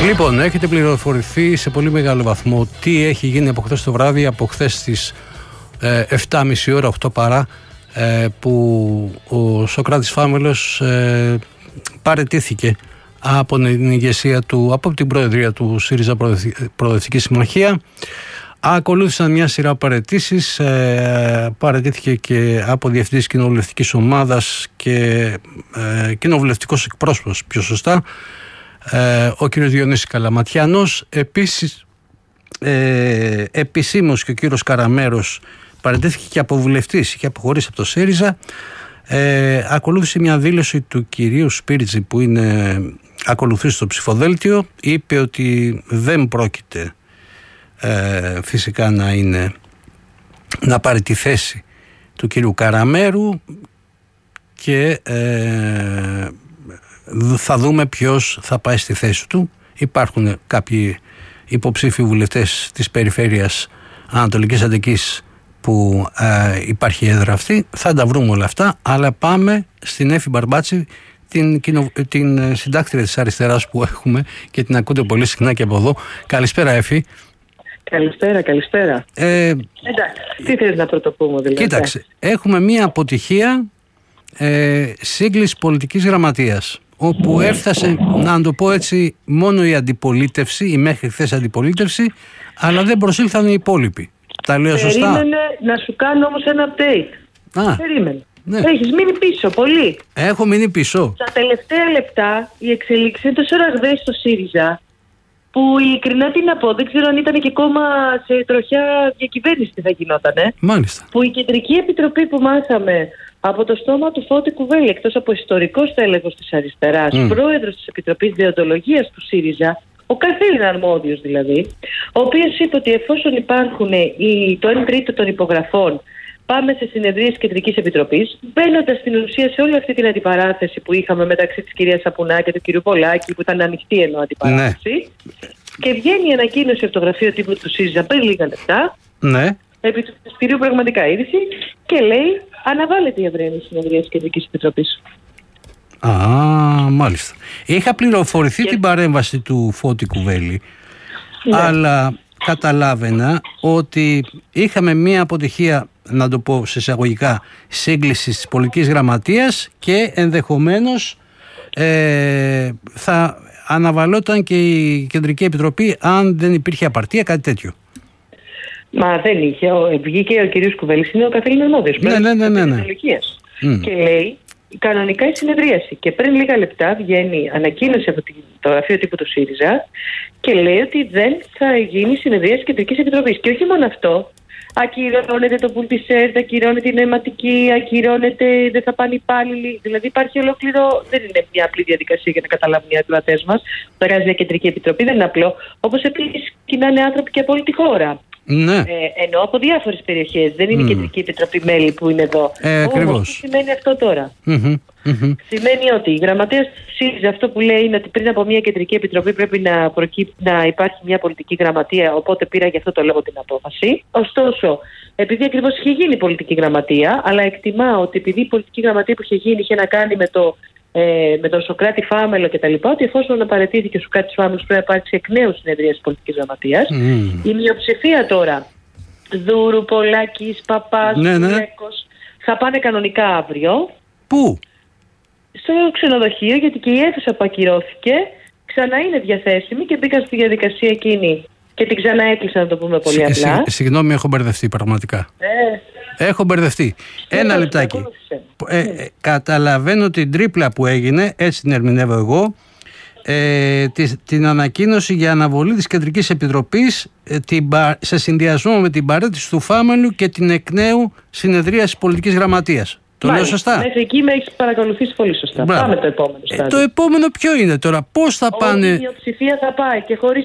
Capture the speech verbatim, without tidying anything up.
Λοιπόν, έχετε πληροφορηθεί σε πολύ μεγάλο βαθμό τι έχει γίνει από χθες το βράδυ, από χθες στις ε, επτά και μισή ώρα, οκτώ παρά, ε, που ο Σωκράτης Φάμελος ε, παραιτήθηκε από την ηγεσία του, από την προεδρία του ΣΥΡΙΖΑ Προοδευτική Συμμαχία. Ακολούθησαν μια σειρά παραιτήσεις, ε, παραιτήθηκε και από διευθυντής κοινοβουλευτικής ομάδας και ε, κοινοβουλευτικός εκπρόσωπος, πιο σωστά, ε, ο κύριος Διονύσης Καλαματιάνος. Επίσης, ε, επισήμως και ο κύριος Καραμέρος παραιτήθηκε και από βουλευτής, είχε αποχωρήσει από το ΣΥΡΙΖΑ. Ε, ακολούθησε μια δήλωση του κυρίου Σπίρτζη, που είναι ακολουθεί στο ψηφοδέλτιο. Είπε ότι δεν πρόκειται ε, φυσικά να είναι να πάρει τη θέση του κυρίου Καραμέρου και ε, θα δούμε ποιος θα πάει στη θέση του. Υπάρχουν κάποιοι υποψήφοι βουλευτές της περιφέρειας Ανατολικής Αττικής που ε, υπάρχει έδρα αυτή. Θα τα βρούμε όλα αυτά, αλλά πάμε στην Έφη Μπαρμπάτση, την, την συντάκτρια της αριστεράς που έχουμε και την ακούτε πολύ συχνά και από εδώ. Καλησπέρα, Έφη. Καλησπέρα, καλησπέρα. Ε, Εντάξει, τι θέλεις να πρωτοπούμε δηλαδή? Κοίταξε, έχουμε μία αποτυχία ε, σύγκλησης πολιτικής γραμματείας, όπου έφτασε, να το πω έτσι, μόνο η αντιπολίτευση, η μέχρι χθες αντιπολίτευση, αλλά δεν προσήλθαν οι υπόλοιποι. Τα λέω σωστά? Περίμενε να σου κάνω όμως ένα update. Α, Περίμενε. ναι. Έχεις μείνει πίσω πολύ. Έχω μείνει πίσω. Στα τελευταία λεπτά η εξελίξη είναι τόσο ραγδαία στο ΣΥΡΙΖΑ, που ειλικρινά τι να πω, δεν ξέρω αν ήταν και κόμμα σε τροχιά διακυβέρνηση τι θα γινότανε. Μάλιστα. Που η Κεντρική Επιτροπή που μάθαμε από το στόμα του Φώτη Κουβέλη, εκτός από ιστορικός τέλεχος της αριστεράς, mm. πρόεδρος της Επιτροπής Δεοντολογίας του ΣΥΡΙΖΑ, ο καθήλυν αρμόδιος δηλαδή, ο οποίος είπε ότι εφόσον υπάρχουν οι, το ένα τρίτο των υπογραφών, πάμε σε συνεδρίες Κεντρικής Επιτροπής, μπαίνοντας στην ουσία σε όλη αυτή την αντιπαράθεση που είχαμε μεταξύ της κυρίας Σαπουνά και του κυρίου Πολάκη, που ήταν ανοιχτή ενώ αντιπαράθεση. Ναι. Και βγαίνει η ανακοίνωση από το γραφείο τύπου του ΣΥΡΙΖΑ πριν λίγα λεπτά, ναι, επί του κυρίου Πραγματικά Είδηση, και λέει αναβάλλεται η αυριανή συνεδρία της Κεντρικής Επιτροπής. Α, μάλιστα. Είχα πληροφορηθεί και την παρέμβαση του Φώτη Κουβέλη, ναι, αλλά καταλάβαινα ότι είχαμε μία αποτυχία, να το πω σε εισαγωγικά, σύγκληση της πολιτικής γραμματείας και ενδεχομένως ε, θα αναβαλόταν και η Κεντρική Επιτροπή αν δεν υπήρχε απαρτία, κάτι τέτοιο. Μα δεν είχε. Ο, βγήκε ο κ. Κουβέλης, είναι ο καθήλυν αρμόδιος. Ναι, ναι, ναι, ναι, ναι. Mm. Και λέει κανονικά η συνεδρίαση. Και πριν λίγα λεπτά βγαίνει ανακοίνωση από το γραφείο τύπου του ΣΥΡΙΖΑ και λέει ότι δεν θα γίνει συνεδρίαση της Κεντρικής Επιτροπής. Και όχι μόνο αυτό, ακυρώνεται το πουλτισέρτ, ακυρώνεται η νοηματική, ακυρώνεται, δεν θα πάνε υπάλληλοι. Δηλαδή υπάρχει ολόκληρο, δεν είναι μια απλή διαδικασία για να καταλάβουν οι ακροατές μας. Περάζει μια Κεντρική Επιτροπή, δεν είναι απλό. Όπως επίσης κοινάνε άνθρωποι και από όλη τη χώρα. Ναι. Ε, ενώ από διάφορες περιοχές. Δεν είναι η mm. Κεντρική Επιτροπή μέλη που είναι εδώ. Ε, Ακριβώς. Τι σημαίνει αυτό τώρα? Mm-hmm. Mm-hmm. Σημαίνει ότι η γραμματέας ΣΥΡΙΖΑ αυτό που λέει είναι ότι πριν από μια Κεντρική Επιτροπή πρέπει να, προκύπ... να υπάρχει μια πολιτική γραμματεία, οπότε πήρα γι' αυτό το λόγο την απόφαση. Ωστόσο, επειδή ακριβώς είχε γίνει πολιτική γραμματεία, αλλά εκτιμά ότι επειδή η πολιτική γραμματεία που είχε γίνει είχε να κάνει με, το, ε, με τον Σωκράτη Φάμελο κτλ., ότι εφόσον απαρατήθηκε ο Σωκράτης Φάμελος πρέπει να υπάρξει εκ νέου συνεδρία της πολιτικής γραμματείας. Mm. Η μειοψηφία τώρα, Δούρου, Πολάκης, Παπάς, ναι, ναι. Λέκος, θα πάνε κανονικά αύριο. Πού? Στο ξενοδοχείο, γιατί και η αίθουσα που ακυρώθηκε ξανά είναι διαθέσιμη και μπήκαν στη διαδικασία εκείνη και την ξανά έκλεισαν, να το πούμε πολύ Συ, απλά. Συ, συγγνώμη, έχω μπερδευτεί πραγματικά. Ε, έχω μπερδευτεί. Ένα λεπτάκι. Ε, ε, καταλαβαίνω την τρίπλα που έγινε, έτσι την ερμηνεύω εγώ, ε, τη, την ανακοίνωση για αναβολή της Κεντρικής Επιτροπής ε, την, σε συνδυασμό με την παρέτηση του Φάμελου και την εκ νέου συνεδρία της πολιτικής γραμματείας. Το λέω σωστά? Μέχρι εκεί με έχεις παρακολουθήσει πολύ σωστά. Μπράβο. Πάμε το επόμενο στάδιο. Ε, το επόμενο ποιο είναι τώρα? Πώς θα Όλη πάνε? Η μειοψηφία θα πάει και χωρίς